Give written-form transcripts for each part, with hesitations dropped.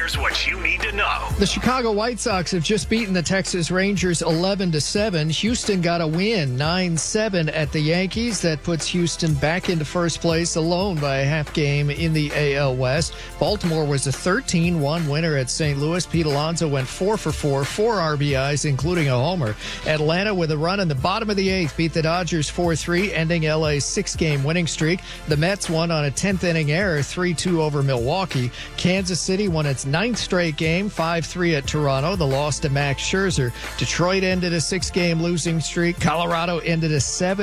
Here's what you need to know. The Chicago White Sox have just beaten the Texas Rangers 11-7. Houston got a win 9-7 at the Yankees. That puts Houston back into first place alone by a half game in the AL West. Baltimore was a 13-1 winner at St. Louis. Pete Alonso went 4 for 4 RBIs, including a homer. Atlanta, with a run in the bottom of the eighth, beat the Dodgers 4-3, ending LA's 6-game winning streak. The Mets won on a 10th inning error 3-2 over Milwaukee. Kansas City won its 9th straight game 5-3 at Toronto. The loss to Max Scherzer. Detroit ended a 6-game losing streak. Colorado ended a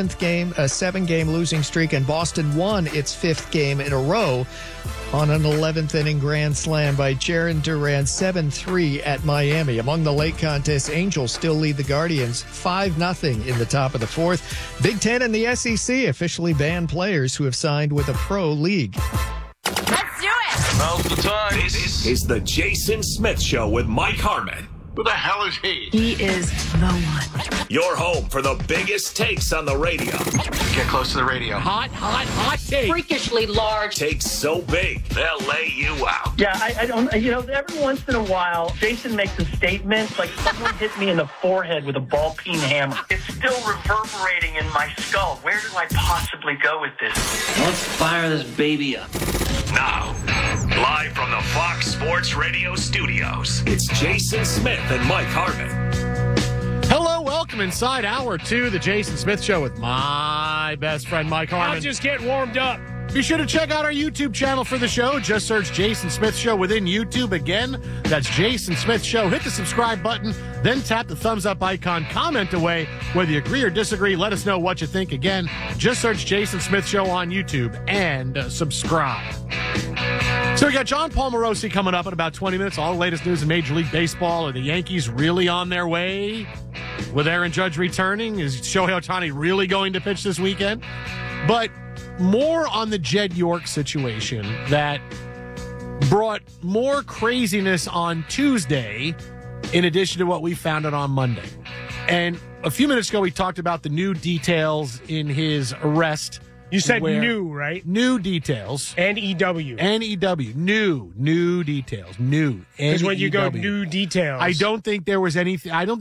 7-game losing streak, and Boston won its 5th game in a row on an 11th inning grand slam by Jarren Duran 7-3 at Miami. Among the late contests, Angels still lead the Guardians 5-0 in the top of the fourth. Big Ten and the SEC officially banned players who have signed with a pro league. Let's do it! Now's the time. This is the Jason Smith Show with Mike Harmon. Who the hell is he? He is the one. Your home for the biggest takes on the radio. Get close to the radio. Hot take. Freakishly large. Takes so big, they'll lay you out. Yeah, I don't, every once in a while, Jason makes a statement like someone hit me in the forehead with a ball-peen hammer. It's still reverberating in my skull. Where do I possibly go with this? Let's fire this baby up. Now, live from the Fox Sports Radio studios, it's Jason Smith and Mike Harmon. Hello, welcome inside hour 2, the Jason Smith Show with my best friend Mike Harmon. I'll just get warmed up. Be sure to check out our YouTube channel for the show. Just search Jason Smith Show within YouTube. Again, that's Jason Smith Show. Hit the subscribe button, then tap the thumbs up icon. Comment away whether you agree or disagree. Let us know what you think. Again, just search Jason Smith Show on YouTube and subscribe. So we got John Paul Morosi coming up in about 20 minutes. All the latest news in Major League Baseball. Are the Yankees really on their way? With Aaron Judge returning, is Shohei Ohtani really going to pitch this weekend? But more on the Jed York situation that brought more craziness on Tuesday in addition to what we found out on Monday. And a few minutes ago, we talked about the new details in his arrest. You said new, right? New details. N-E-W. N-E-W. New details. New. Because when you go new details. I don't think there was any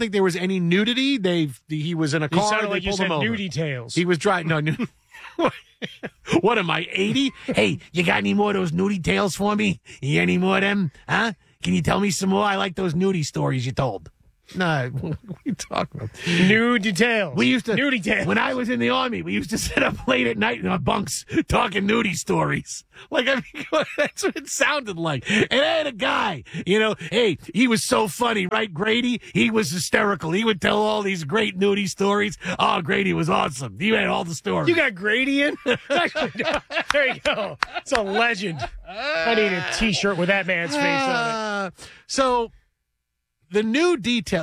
nudity. He was in a car. You sounded like you said new new details. He was driving. No, new. What am I, 80? Hey, you got any more of those nudie tales for me? You any more of them? Huh? Can you tell me some more? I like those nudie stories you told. No, what are you talking about? New details. We used to, new details. When I was in the Army, we used to sit up late at night in our bunks talking nudie stories. Like, I mean, that's what it sounded like. And I had a guy, hey, he was so funny, right, Grady? He was hysterical. He would tell all these great nudie stories. Oh, Grady was awesome. He had all the stories. You got Grady in? There you go. It's a legend. I need a T-shirt with that man's face on it. So, the new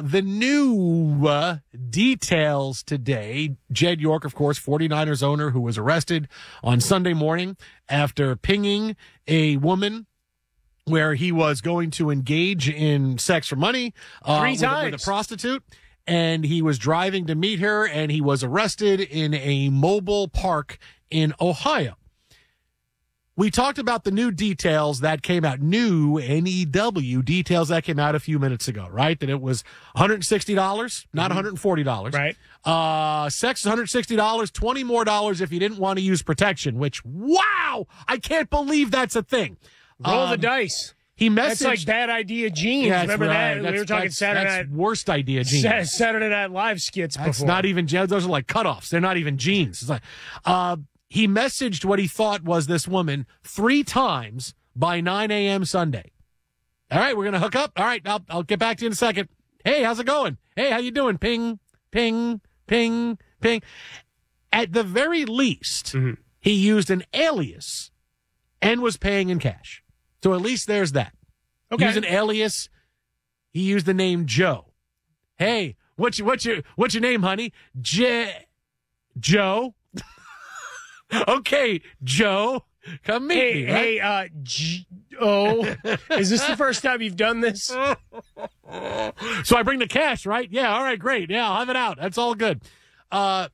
details today. Jed York, of course, 49ers owner who was arrested on Sunday morning after pinging a woman where he was going to engage in sex for money 3 times with a prostitute. And he was driving to meet her, and he was arrested in a mobile park in Ohio. We talked about the new details that came out, new N-E-W details that came out a few minutes ago, right? That it was $160, not $140. Right. Sex is $160, $20 more if you didn't want to use protection, which, wow, I can't believe that's a thing. Roll the dice. He messaged. That's like Bad Idea Jeans. Yeah, remember right. that? We were talking Saturday Night. Worst Idea Jeans. Saturday Night Live skits that's before. Not even, those are like cutoffs. They're not even jeans. It's like, he messaged what he thought was this woman 3 times by 9 a.m. Sunday. All right, we're going to hook up. All right, I'll get back to you in a second. Hey, how's it going? Hey, how you doing? Ping, ping, ping, ping. At the very least, he used an alias and was paying in cash. So at least there's that. Okay. He used an alias. He used the name Joe. Hey, what's your name, honey? Joe. Okay, Joe, come meet me. Right? Is this the first time you've done this? So I bring the cash, right? Yeah, all right, great. Yeah, I'll have it out. That's all good.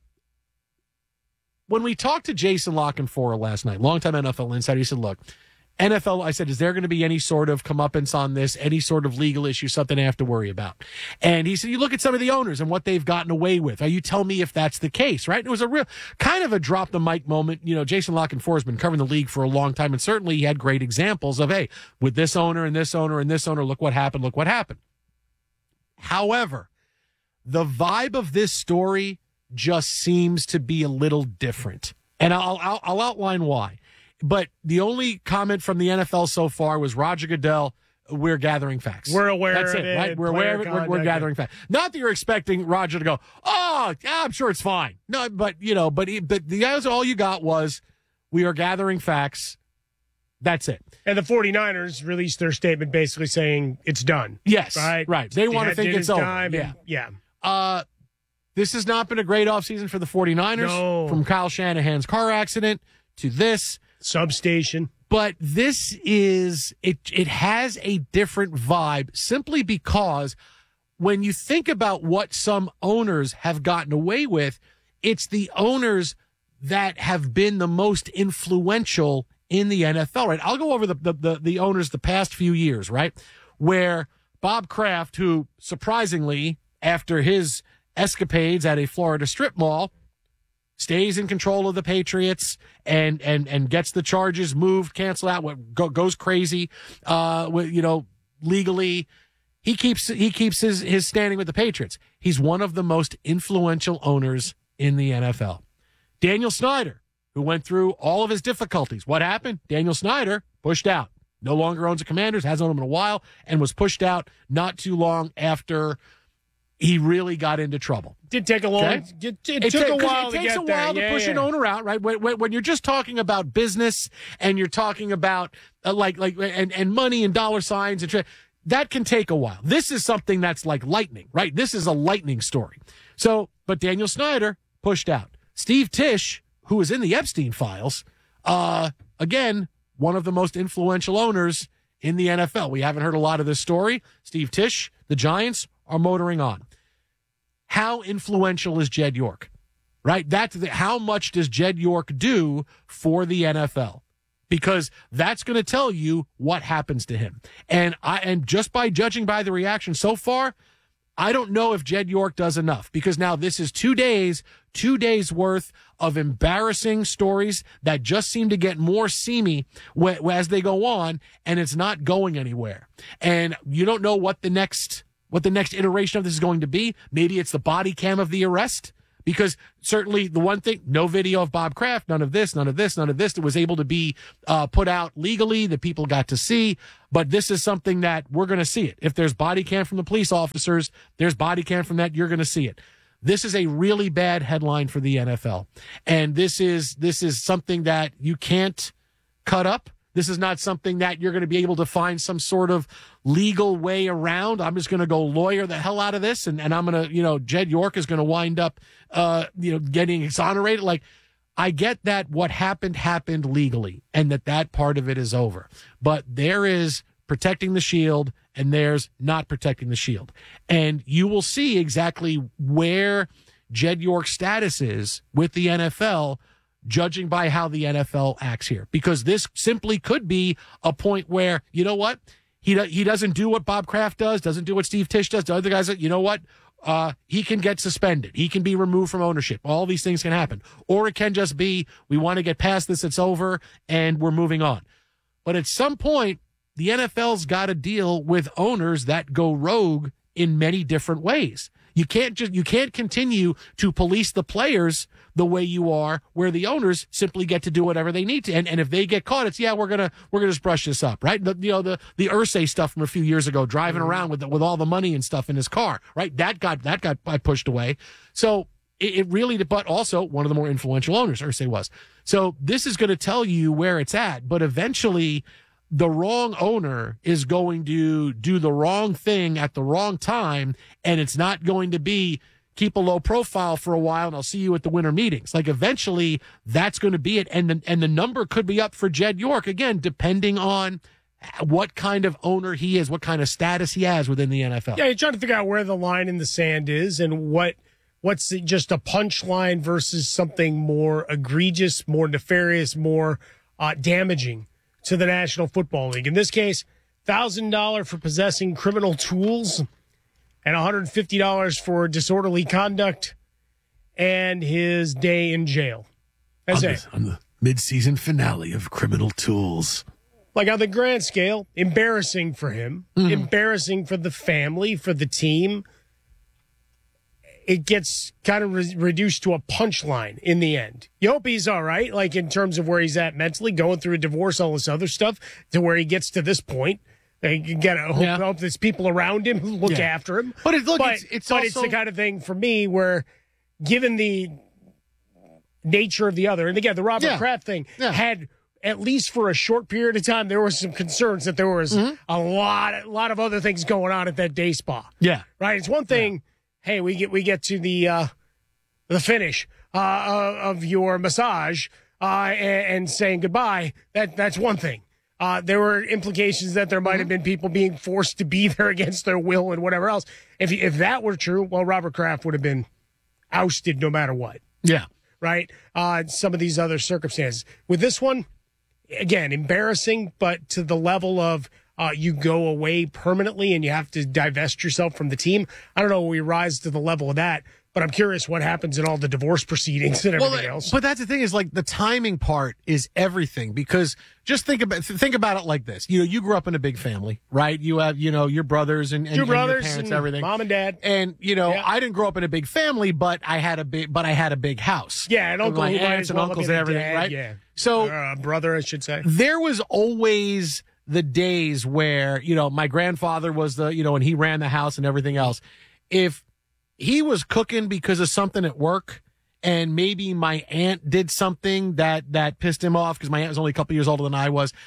When we talked to Jason Lockenfora last night, longtime NFL insider, he said, look, NFL, I said, is there going to be any sort of comeuppance on this, any sort of legal issue, something I have to worry about? And he said, you look at some of the owners and what they've gotten away with. You tell me if that's the case, right? And it was a real kind of a drop the mic moment. Jason La Canfora has been covering the league for a long time, and certainly he had great examples of, hey, with this owner and this owner and this owner, look what happened. However, the vibe of this story just seems to be a little different. And I'll outline why. But the only comment from the NFL so far was Roger Goodell, we're gathering facts. We're aware That's of it, it. right? We're aware of it. We're gathering facts. Not that you're expecting Roger to go, oh, yeah, I'm sure it's fine. No, but the guys, all you got was, we are gathering facts. That's it. And the 49ers released their statement basically saying it's done. Yes. Right. They want to think it's over. Yeah. This has not been a great offseason for the 49ers. No. From Kyle Shanahan's car accident to this. Substation. But this is, it has a different vibe simply because when you think about what some owners have gotten away with, it's the owners that have been the most influential in the NFL, right? I'll go over the owners the past few years, right? Where Bob Kraft, who surprisingly, after his escapades at a Florida strip mall, stays in control of the Patriots and gets the charges moved, canceled out, goes crazy, legally. He keeps his standing with the Patriots. He's one of the most influential owners in the NFL. Daniel Snyder, who went through all of his difficulties. What happened? Daniel Snyder pushed out. No longer owns the Commanders, hasn't owned them in a while, and was pushed out not too long after he really got into trouble. Did take a long. Okay? It took a while. It takes a while to push an owner out, right? When you're just talking about business and you're talking about and money and dollar signs and that can take a while. This is something that's like lightning, right? This is a lightning story. So, but Daniel Snyder pushed out. Steve Tisch, who was in the Epstein files, again, one of the most influential owners in the NFL. We haven't heard a lot of this story. Steve Tisch, the Giants are motoring on. How influential is Jed York? Right? How much does Jed York do for the NFL? Because that's going to tell you what happens to him. And just by judging by the reaction so far, I don't know if Jed York does enough, because now this is 2 days worth of embarrassing stories that just seem to get more seamy as they go on, and it's not going anywhere. And you don't know what the next iteration of this is going to be. Maybe it's the body cam of the arrest, because certainly the one thing, no video of Bob Kraft, none of this that was able to be put out legally that people got to see. But this is something that we're going to see it. If there's body cam from the police officers, there's body cam from that, you're going to see it. This is a really bad headline for the NFL. And this is something that you can't cut up. This is not something that you're going to be able to find some sort of legal way around. I'm just going to go lawyer the hell out of this, and I'm going to, Jed York is going to wind up, getting exonerated. Like, I get that what happened legally, and that part of it is over. But there is protecting the shield, and there's not protecting the shield. And you will see exactly where Jed York's status is with the NFL, judging by how the NFL acts here. Because this simply could be a point where, you know what? He doesn't do what Bob Kraft does, doesn't do what Steve Tisch does. The other guys, you know what? He can get suspended. He can be removed from ownership. All these things can happen. Or it can just be, we want to get past this, it's over, and we're moving on. But at some point, the NFL's got to deal with owners that go rogue in many different ways. You can't continue to police the players the way you are, where the owners simply get to do whatever they need to. And if they get caught, it's, we're gonna just brush this up, right? The Irsay stuff from a few years ago, driving around with all the money and stuff in his car, right? That got pushed away. So it really, but also one of the more influential owners, Irsay was. So this is going to tell you where it's at, but eventually the wrong owner is going to do the wrong thing at the wrong time, and it's not going to be keep a low profile for a while and I'll see you at the winter meetings. Like, eventually that's going to be it, and the number could be up for Jed York, again, depending on what kind of owner he is, what kind of status he has within the NFL. Yeah, you're trying to figure out where the line in the sand is and what's just a punchline versus something more egregious, more nefarious, more damaging. to the National Football League. In this case, $1,000 for possessing criminal tools and $150 for disorderly conduct and his day in jail. That's it. On the mid-season finale of Criminal Tools. Like on the grand scale, embarrassing for him, embarrassing for the family, for the team. It gets kind of reduced to a punchline in the end. You hope he's all right, like in terms of where he's at mentally, going through a divorce, all this other stuff, to where he gets to this point. You got to hope there's people around him who look after him. But it's the kind of thing for me where, given the nature of the other, and again, the Robert Kraft thing had, at least for a short period of time, there was some concerns that there was a lot of other things going on at that day spa. Yeah. Right? It's one thing, hey, we get to the finish of your massage and saying goodbye. That's one thing. There were implications that there might have been people being forced to be there against their will and whatever else. If that were true, well, Robert Kraft would have been ousted no matter what. Yeah. Right? Some of these other circumstances. With this one, again, embarrassing, but to the level of you go away permanently and you have to divest yourself from the team. I don't know if we rise to the level of that, but I'm curious what happens in all the divorce proceedings and everything else. But that's the thing, is like the timing part is everything, because just think about it like this. You grew up in a big family, right? You have, your brothers and Two brothers, your parents, and everything. Mom and dad. And, I didn't grow up in a big family, but I had a big house. Yeah, and uncle, my aunts and uncles and everything, dad, right? Yeah. So, brother, I should say. There was always the days where, my grandfather was and he ran the house and everything else. If he was cooking because of something at work, and maybe my aunt did something that pissed him off, because my aunt was only a couple years older than I was,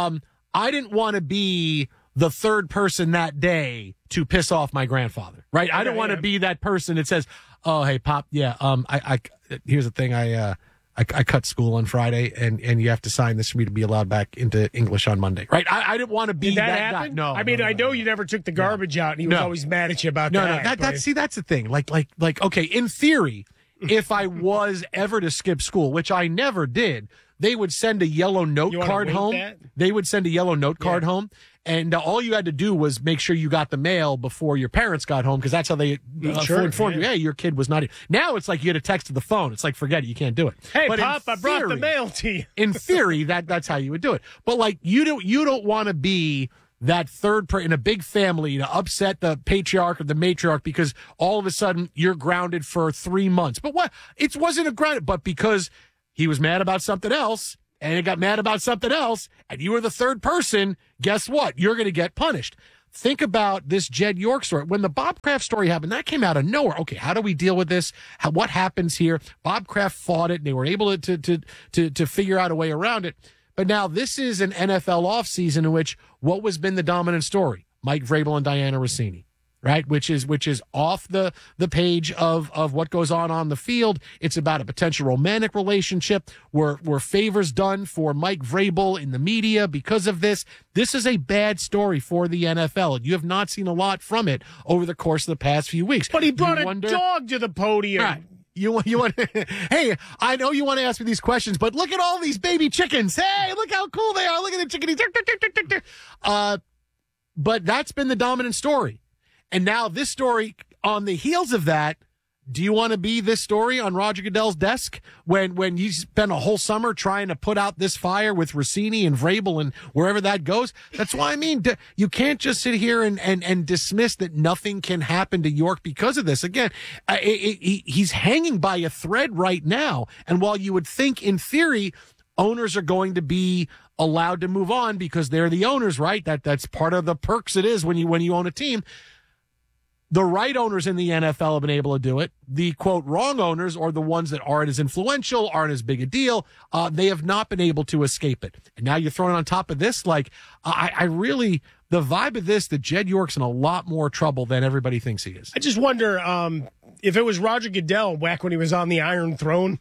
I didn't want to be the third person that day to piss off my grandfather, right? I don't want to be that person that says, oh, hey, Pop, I here's the thing, I cut school on Friday, and you have to sign this for me to be allowed back into English on Monday, right? I didn't want to be that guy. No, I mean, I know you never took the garbage out, and he was always mad at you about that. That's the thing. Like, okay, in theory, if I was ever to skip school, which I never did, they would send a yellow note card home. They would send a yellow note card home, and all you had to do was make sure you got the mail before your parents got home, because that's how they informed you, hey, your kid was not here. Now it's like you get a text to the phone. It's like, forget it, you can't do it. Hey, but Pop, I brought the mail to you. In theory, that's how you would do it. But like, you don't want to be that third person in a big family to upset the patriarch or the matriarch because all of a sudden you're grounded for 3 months. But what? It wasn't a grounded, but because he was mad about something else, and it got mad about something else, and you were the third person, guess what? You're going to get punished. Think about this Jed York story. When the Bob Kraft story happened, that came out of nowhere. Okay, how do we deal with this? What happens here? Bob Kraft fought it, and they were able to figure out a way around it. But now this is an NFL offseason in which what was been the dominant story? Mike Vrabel and Diana Rossini, right? Which is off the page of what goes on the field. It's about a potential romantic relationship. Were favors done for Mike Vrabel in the media because of this? This is a bad story for the NFL, and you have not seen a lot from it over the course of the past few weeks. But he brought a dog to the podium. Right. You want hey, I know you want to ask me these questions, but look at all these baby chickens. Hey, look how cool they are. Look at the chickadees. But that's been the dominant story. And now this story, on the heels of that, do you want to be this story on Roger Goodell's desk when you spend a whole summer trying to put out this fire with Rossini and Vrabel and wherever that goes? That's why I mean, you can't just sit here and dismiss that nothing can happen to York because of this. Again, he's hanging by a thread right now. And while you would think in theory, owners are going to be allowed to move on because they're the owners, right? That's part of the perks it is when you own a team. The right owners in the NFL have been able to do it. The, quote, wrong owners, or the ones that aren't as influential, aren't as big a deal, they have not been able to escape it. And now you're throwing on top of this, like, I really, the vibe of this, that Jed York's in a lot more trouble than everybody thinks he is. I just wonder if it was Roger Goodell back when he was on the Iron Throne,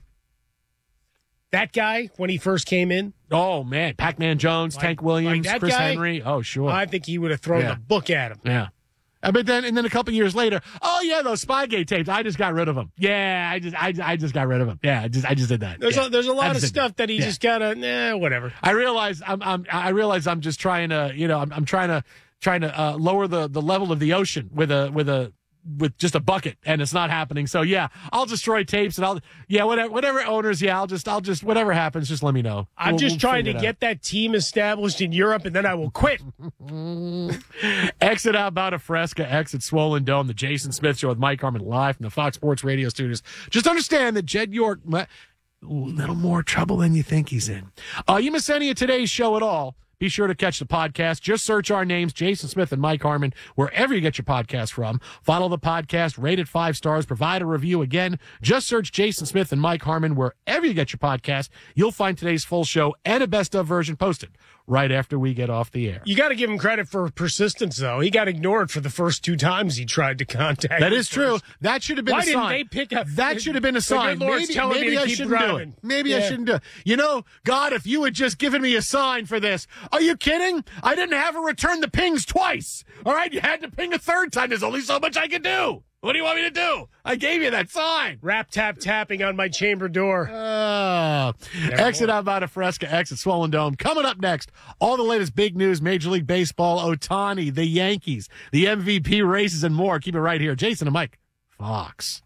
that guy, when he first came in. Oh, man. Pac-Man Jones, Tank Williams, Chris Henry. Oh, sure. I think he would have thrown the book at him. Yeah. But then a couple years later, oh yeah, those Spygate tapes. I just got rid of them. Yeah, I just got rid of them. Yeah, I just did that. There's a lot of stuff that he just gotta, whatever. I realize I'm just trying to, I'm trying to lower the level of the ocean with just a bucket, and it's not happening. So yeah, I'll destroy tapes, and whatever owners, I'll just whatever happens, just let me know. I'm just trying to get that team established in Europe, and then I will quit. Exit out Bout a Fresca, exit Swollen Dome, the Jason Smith Show with Mike Harmon live from the Fox Sports Radio studios. Just understand that Jed York, a little more trouble than you think he's in. You miss any of today's show at all? Be sure to catch the podcast. Just search our names, Jason Smith and Mike Harmon, wherever you get your podcast from. Follow the podcast, rate it 5 stars, provide a review. Again, just search Jason Smith and Mike Harmon wherever you get your podcast. You'll find today's full show and a best-of version posted right after we get off the air. You got to give him credit for persistence, though. He got ignored for the first 2 times he tried to contact. That is true. That should have been a sign. Why didn't they pick up? That should have been a sign. Maybe I shouldn't do it. Maybe I shouldn't do it. God, if you had just given me a sign for this. Are you kidding? I didn't have her return the pings twice. All right? You had to ping a 3rd time. There's only so much I can do. What do you want me to do? I gave you that sign. Rap, tap, tapping on my chamber door. Exit out Bout a Fresca, exit Swollen Dome. Coming up next, all the latest big news, Major League Baseball, Ohtani, the Yankees, the MVP races, and more. Keep it right here. Jason and Mike, Fox.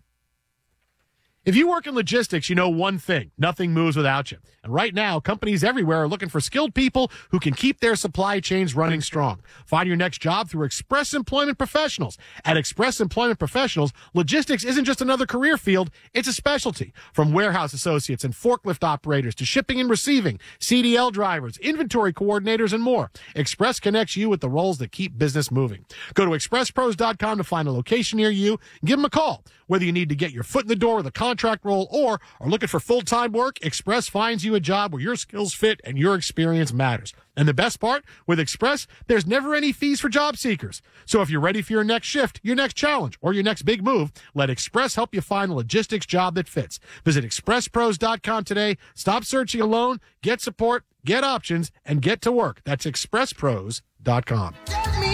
If you work in logistics, you know one thing. Nothing moves without you. And right now, companies everywhere are looking for skilled people who can keep their supply chains running strong. Find your next job through Express Employment Professionals. At Express Employment Professionals, logistics isn't just another career field, it's a specialty. From warehouse associates and forklift operators to shipping and receiving, CDL drivers, inventory coordinators, and more. Express connects you with the roles that keep business moving. Go to expresspros.com to find a location near you. Give them a call. Whether you need to get your foot in the door with a contract role or are looking for full-time work, Express finds you a job where your skills fit and your experience matters. And the best part, with Express, there's never any fees for job seekers. So if you're ready for your next shift, your next challenge, or your next big move, let Express help you find a logistics job that fits. Visit expresspros.com today. Stop searching alone. Get support, get options, and get to work. That's expresspros.com.